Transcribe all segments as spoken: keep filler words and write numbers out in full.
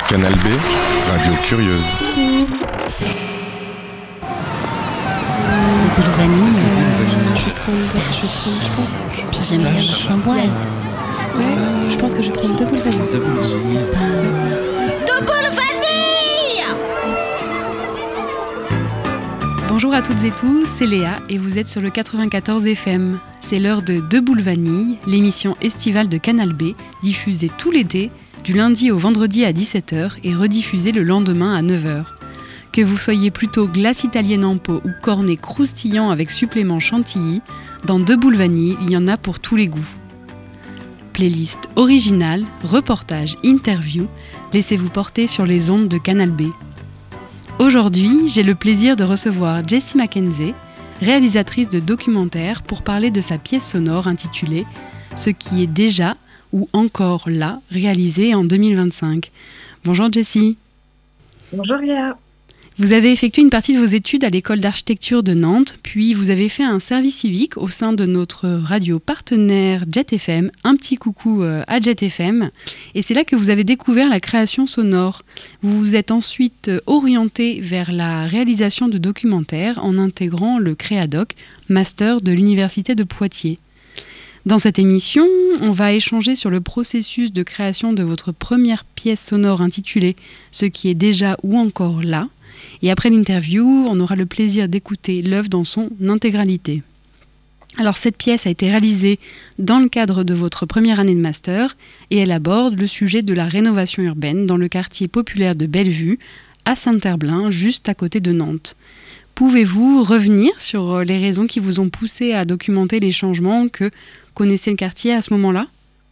Canal B, radio curieuse. De boule vanille. Euh, je vais prendre, je vais prendre, je pense. Puis j'aime bien les framboises. Ouais, je pense que je vais prendre deux boules vanille. Deux boules Je sais pas. De boule vanille. Bonjour à toutes et tous, c'est Léa et vous êtes sur le quatre-vingt-quatorze F M. C'est l'heure de Deux boules vanille, l'émission estivale de Canal B, diffusée tout l'été, du lundi au vendredi à dix-sept heures et rediffusée le lendemain à neuf heures. Que vous soyez plutôt glace italienne en pot ou cornet croustillant avec supplément chantilly, dans Deux boules vanille, il y en a pour tous les goûts. Playlist originale, reportage, interview, laissez-vous porter sur les ondes de Canal B. Aujourd'hui, j'ai le plaisir de recevoir Jessie Mackenzie, réalisatrice de documentaires, pour parler de sa pièce sonore intitulée « Ce qui est déjà ou encore là, réalisé en deux mille vingt-cinq ». Bonjour Jessie. Bonjour Léa. Vous avez effectué une partie de vos études à l'école d'architecture de Nantes, puis vous avez fait un service civique au sein de notre radio partenaire Jet F M. Un petit coucou à Jet F M. Et c'est là que vous avez découvert la création sonore. Vous vous êtes ensuite orienté vers la réalisation de documentaires en intégrant le Créadoc, master de l'Université de Poitiers. Dans cette émission, on va échanger sur le processus de création de votre première pièce sonore intitulée « Ce qui est déjà ou encore là ». Et après l'interview, on aura le plaisir d'écouter l'œuvre dans son intégralité. Alors cette pièce a été réalisée dans le cadre de votre première année de master et elle aborde le sujet de la rénovation urbaine dans le quartier populaire de Bellevue, à Saint-Herblain, juste à côté de Nantes. Pouvez-vous revenir sur les raisons qui vous ont poussé à documenter les changements que connaissait le quartier à ce moment-là ?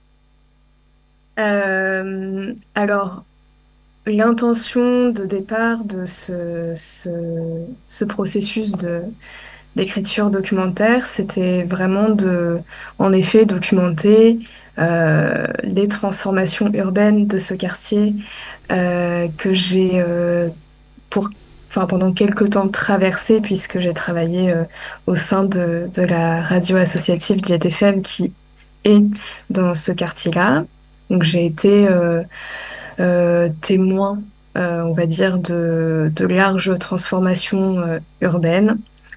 Euh, alors, l'intention de départ de ce, ce, ce processus de, d'écriture documentaire, c'était vraiment de, en effet, documenter euh, les transformations urbaines de ce quartier euh, que j'ai, euh, pour, enfin, pendant quelques temps, traversé, puisque j'ai travaillé euh, au sein de, de la radio associative Jet F M qui est dans ce quartier-là. Donc j'ai été euh, euh, témoin, euh, on va dire, de, de larges transformations euh, urbaines.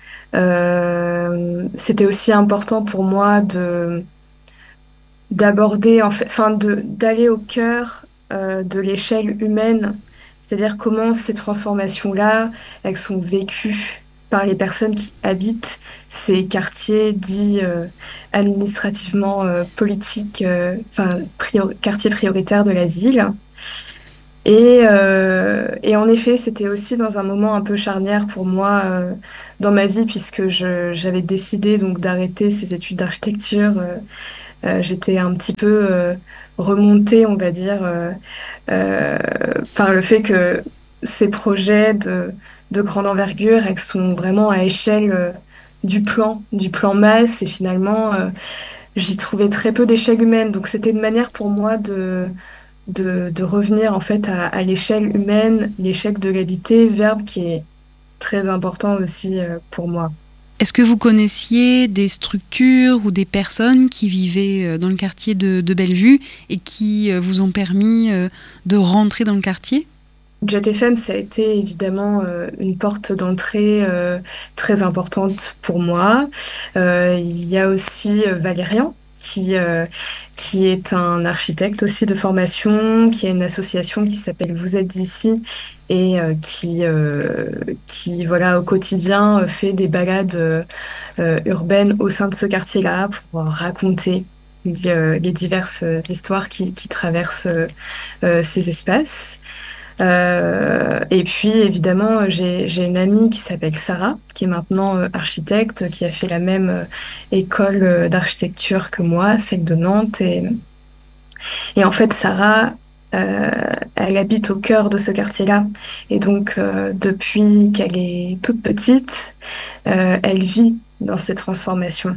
Euh, c'était aussi important pour moi de d'aborder, en fait, enfin de d'aller au cœur euh, de l'échelle humaine, c'est-à-dire comment ces transformations-là, elles sont vécues par les personnes qui habitent ces quartiers dits euh, administrativement euh, politiques, euh, enfin priori- quartiers prioritaires de la ville. Et, euh, et en effet, c'était aussi dans un moment un peu charnière pour moi euh, dans ma vie, puisque je, j'avais décidé donc d'arrêter ces études d'architecture. Euh, euh, j'étais un petit peu euh, remontée, on va dire, euh, euh, par le fait que ces projets de, de grande envergure, elles sont vraiment à échelle euh, du plan, du plan masse, et finalement, euh, j'y trouvais très peu d'échelle humaine. Donc c'était une manière pour moi de de, de revenir en fait à, à l'échelle humaine, l'échelle de l'habité, verbe qui est très important aussi euh, pour moi. Est-ce que vous connaissiez des structures ou des personnes qui vivaient dans le quartier de, de Bellevue et qui vous ont permis de rentrer dans le quartier ? Jet F M, ça a été évidemment euh, une porte d'entrée euh, très importante pour moi. Euh, il y a aussi euh, Valérian, qui, euh, qui est un architecte aussi de formation, qui a une association qui s'appelle Vous êtes ici et euh, qui, euh, qui voilà, au quotidien, fait des balades euh, urbaines au sein de ce quartier-là pour raconter les, les diverses histoires qui, qui traversent euh, ces espaces. Euh, et puis évidemment j'ai, j'ai une amie qui s'appelle Sarah, qui est maintenant euh, architecte, qui a fait la même euh, école euh, d'architecture que moi, celle de Nantes. Et, et en fait Sarah, euh, elle habite au cœur de ce quartier-là. Et donc euh, depuis qu'elle est toute petite, euh, elle vit dans ces transformations.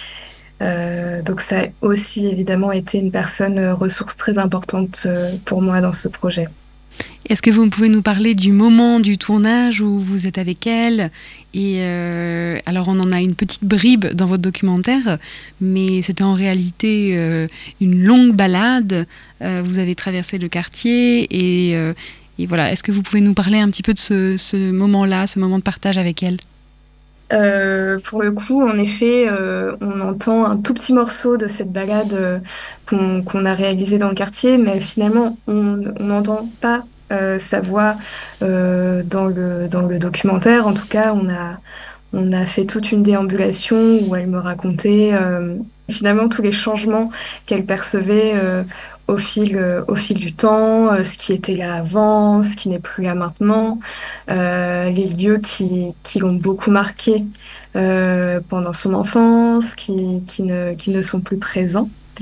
Euh, donc ça a aussi évidemment été une personne euh, ressource très importante euh, pour moi dans ce projet. Est-ce que vous pouvez nous parler du moment du tournage où vous êtes avec elle? Et euh, alors on en a une petite bribe dans votre documentaire, mais c'était en réalité euh, une longue balade. Euh, vous avez traversé le quartier et, euh, et voilà. Est-ce que vous pouvez nous parler un petit peu de ce, ce moment-là, ce moment de partage avec elle? Euh, pour le coup, en effet, euh, on entend un tout petit morceau de cette balade euh, qu'on qu'on a réalisée dans le quartier, mais finalement, on on n'entend pas euh, sa voix euh, dans le, dans le documentaire. En tout cas, on a, on a fait toute une déambulation où elle me racontait euh, finalement tous les changements qu'elle percevait euh, au fil, euh, au fil du temps, euh, ce qui était là avant, ce qui n'est plus là maintenant, euh, les lieux qui, qui l'ont beaucoup marqué euh, pendant son enfance, qui, qui, ne, qui ne sont plus présents. Mmh.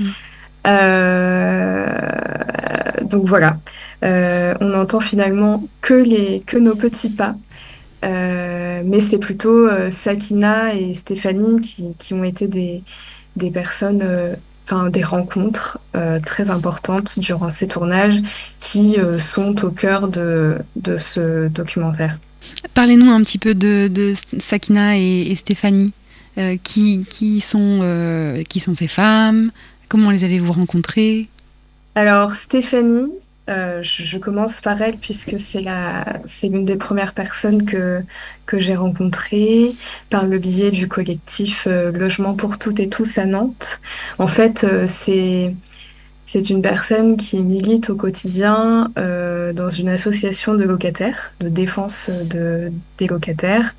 Euh, donc voilà, euh, on entend finalement que, les, que nos petits pas. Euh, mais c'est plutôt euh, Sakina et Stéphanie qui, qui ont été des, des personnes, euh, enfin des rencontres euh, très importantes durant ces tournages qui euh, sont au cœur de, de ce documentaire. Parlez-nous un petit peu de, de Sakina et, et Stéphanie. Euh, qui, qui, sont, euh, qui sont ces femmes? Comment les avez-vous rencontrées? Alors Stéphanie, euh, je, je commence par elle puisque c'est la, c'est l'une des premières personnes que, que j'ai rencontrées par le biais du collectif euh, Logement pour toutes et tous à Nantes. En fait, euh, c'est, c'est une personne qui milite au quotidien euh, dans une association de locataires, de défense de, des locataires,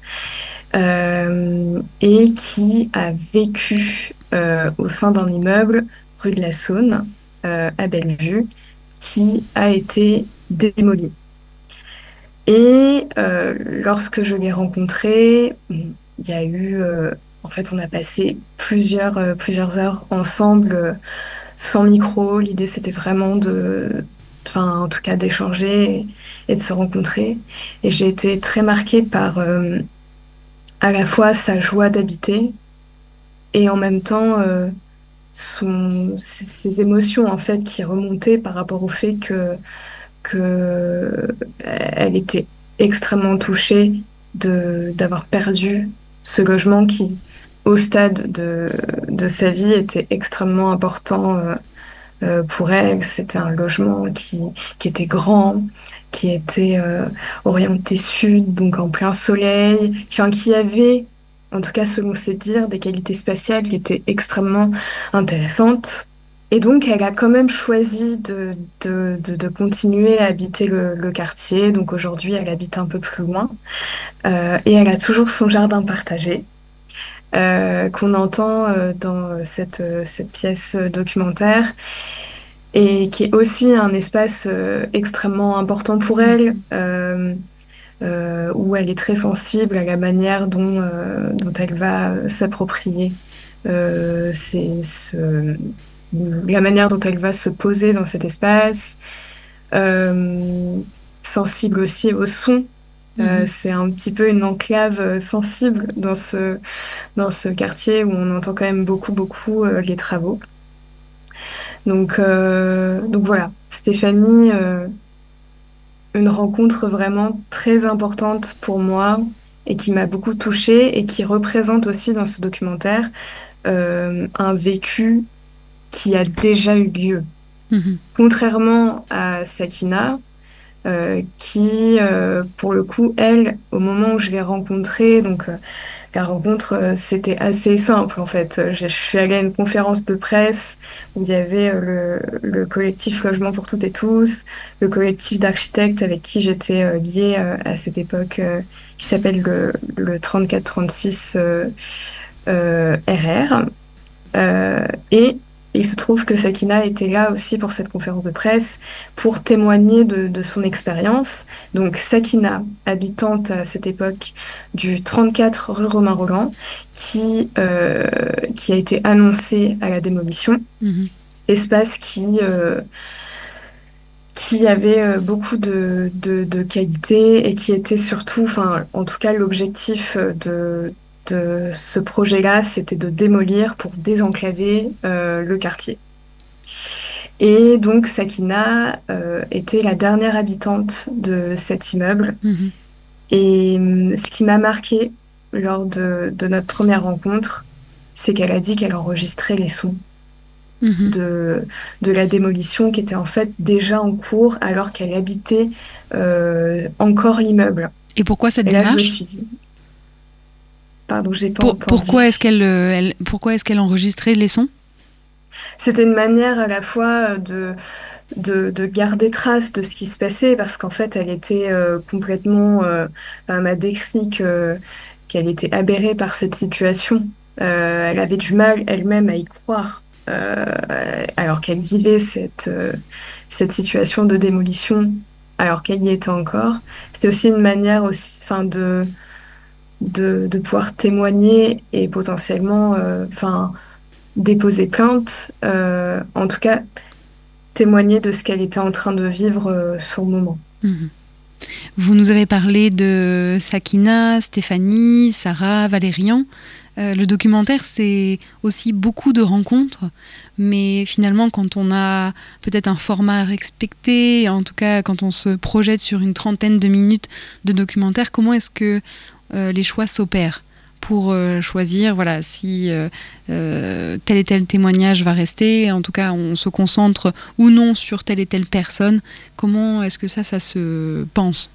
euh, et qui a vécu euh, au sein d'un immeuble rue de la Saône, euh, à Bellevue, qui a été démoli. Et euh, lorsque je l'ai rencontré, il y a eu, euh, en fait, on a passé plusieurs, euh, plusieurs heures ensemble, euh, sans micro. L'idée, c'était vraiment de, enfin, en tout cas, d'échanger et, et de se rencontrer. Et j'ai été très marquée par euh, à la fois sa joie d'habiter et en même temps euh, son, ses, ses émotions en fait qui remontaient par rapport au fait que que elle était extrêmement touchée de d'avoir perdu ce logement qui, au stade de de sa vie, était extrêmement important euh, euh, pour elle. C'était un logement qui qui était grand, qui était euh, orienté sud, donc en plein soleil, enfin qui avait, en tout cas selon ses dires, des qualités spatiales qui étaient extrêmement intéressantes. Et donc, elle a quand même choisi de, de, de, de continuer à habiter le, le quartier. Donc aujourd'hui, elle habite un peu plus loin. Euh, et elle a toujours son jardin partagé, euh, qu'on entend euh, dans cette, cette pièce documentaire, et qui est aussi un espace euh, extrêmement important pour elle, euh, euh, où elle est très sensible à la manière dont, euh, dont elle va s'approprier euh, c'est ce, la manière dont elle va se poser dans cet espace, euh, sensible aussi au son. Euh, Mhm. c'est un petit peu une enclave euh, sensible dans ce, dans ce quartier où on entend quand même beaucoup, beaucoup euh, les travaux. Donc, euh, donc voilà, Stéphanie, euh, une rencontre vraiment très importante pour moi et qui m'a beaucoup touchée et qui représente aussi dans ce documentaire euh, un vécu qui a déjà eu lieu. Mhm. Contrairement à Sakina, euh, qui, euh, pour le coup, elle, au moment où je l'ai rencontrée, donc euh, la rencontre, euh, c'était assez simple en fait. Je, je suis allée à une conférence de presse où il y avait euh, le, le collectif Logement pour toutes et tous, le collectif d'architectes avec qui j'étais euh, liée euh, à cette époque, euh, qui s'appelle le, le trente-quatre trente-six euh, euh, R R. Euh, et il se trouve que Sakina était là aussi pour cette conférence de presse pour témoigner de, de son expérience. Donc Sakina, habitante à cette époque du trente-quatre rue Romain Roland, qui, euh, qui a été annoncée à la démolition. Mhm. Espace qui, euh, qui avait euh, beaucoup de, de, de qualité et qui était surtout, enfin, en tout cas, l'objectif de, de ce projet-là, c'était de démolir pour désenclaver euh, le quartier. Et donc Sakina euh, était la dernière habitante de cet immeuble. Mhm. Et hum, ce qui m'a marqué lors de, de notre première rencontre, c'est qu'elle a dit qu'elle enregistrait les sons Mhm. de, de la démolition qui était en fait déjà en cours alors qu'elle habitait euh, encore l'immeuble. Et pourquoi cette Et là, je me démarche? suis dit, pardon, j'ai pas Pour- entendu. pourquoi est-ce qu'elle euh, elle, pourquoi est-ce qu'elle enregistrait les sons? C'était une manière à la fois euh, de, de, de garder trace de ce qui se passait parce qu'en fait, elle était euh, complètement, euh, elle m'a décrit que, qu'elle était aberrée par cette situation. Euh, elle avait du mal elle-même à y croire. Euh, alors qu'elle vivait cette, euh, cette situation de démolition, alors qu'elle y était encore. C'était aussi une manière aussi, enfin, de, de, de pouvoir témoigner et potentiellement, euh, enfin, déposer plainte. Euh, en tout cas, témoigner de ce qu'elle était en train de vivre euh, sur le moment. Mhm. Vous nous avez parlé de Sakina, Stéphanie, Sarah, Valérian. Euh, le documentaire, c'est aussi beaucoup de rencontres, mais finalement, quand on a peut-être un format respecté, en tout cas quand on se projette sur une trentaine de minutes de documentaire, comment est-ce que euh, les choix s'opèrent pour euh, choisir, voilà, si euh, euh, tel et tel témoignage va rester, en tout cas on se concentre ou non sur telle et telle personne. Comment est-ce que ça, ça se pense?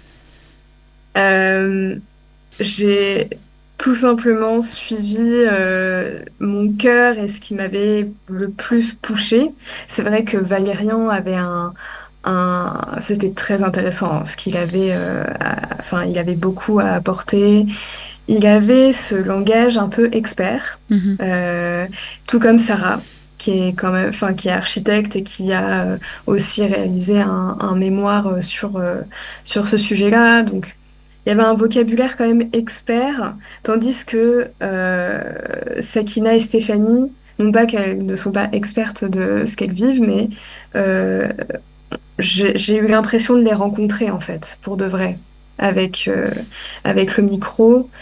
Euh, j'ai tout simplement suivi euh, mon cœur et ce qui m'avait le plus touchée. C'est vrai que Valérian avait un, un... C'était très intéressant ce qu'il avait, euh, à- enfin, il avait beaucoup à apporter. Il avait ce langage un peu expert, Mhm. euh, tout comme Sarah, qui est quand même, enfin, qui est architecte et qui a euh, aussi réalisé un, un mémoire euh, sur, euh, sur ce sujet-là. Donc, il y avait un vocabulaire quand même expert, tandis que euh, Sakina et Stéphanie, non pas qu'elles ne sont pas expertes de ce qu'elles vivent, mais euh, j'ai j'ai eu l'impression de les rencontrer en fait, pour de vrai, avec, euh, avec le micro.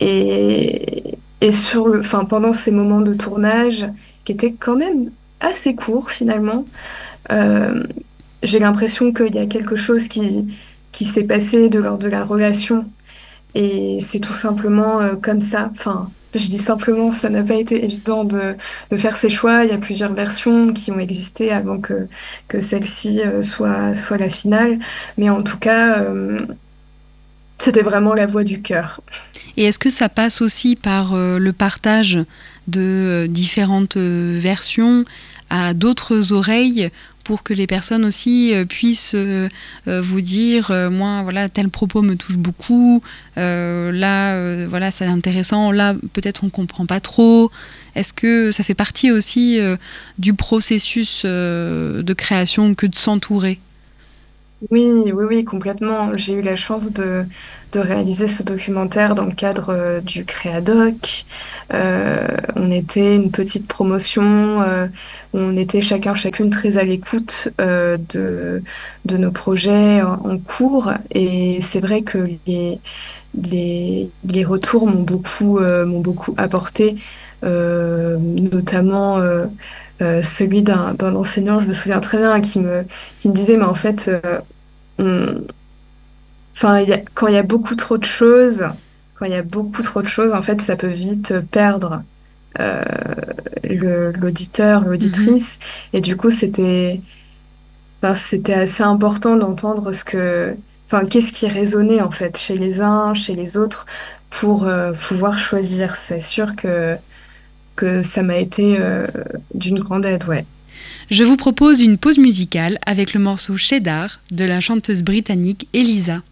Et, et sur le, enfin, pendant ces moments de tournage, qui étaient quand même assez courts finalement, euh, j'ai l'impression qu'il y a quelque chose qui, qui s'est passé de l'ordre de la relation. Et c'est tout simplement euh, comme ça. Enfin, je dis simplement, ça n'a pas été évident de, de faire ces choix. Il y a plusieurs versions qui ont existé avant que, que celle-ci euh, soit, soit la finale. Mais en tout cas, euh, c'était vraiment la voix du cœur. Et est-ce que ça passe aussi par euh, le partage de euh, différentes euh, versions à d'autres oreilles pour que les personnes aussi euh, puissent euh, euh, vous dire euh, moi voilà tel propos me touche beaucoup, euh, là euh, voilà c'est intéressant, là peut-être on comprend pas trop. Est-ce que ça fait partie aussi euh, du processus euh, de création que de s'entourer? Oui, oui, oui, complètement. J'ai eu la chance de, de réaliser ce documentaire dans le cadre euh, du Créadoc. Euh, on était une petite promotion, euh, on était chacun, chacune très à l'écoute euh, de, de nos projets en, en cours. Et c'est vrai que les, les, les retours m'ont beaucoup, euh, m'ont beaucoup apporté, euh, notamment euh, euh, celui d'un, d'un enseignant, je me souviens très bien, qui me, qui me disait, mais en fait, euh, on- enfin, il y a- quand il y a beaucoup trop de choses, quand il y a beaucoup trop de choses, en fait, ça peut vite perdre euh, le- l'auditeur, Mhm. l'auditrice. Et du coup, c'était, enfin, c'était assez important d'entendre ce que, enfin, qu'est-ce qui résonnait en fait chez les uns, chez les autres, pour euh, pouvoir choisir. C'est sûr que que ça m'a été euh, d'une grande aide, ouais. Je vous propose une pause musicale avec le morceau Cheddar de la chanteuse britannique Elisa.